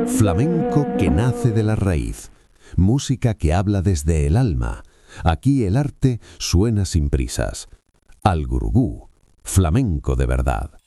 Flamenco que nace de la raíz. Música que habla desde el alma. Aquí el arte suena sin prisas. Al Gurugú, flamenco de verdad.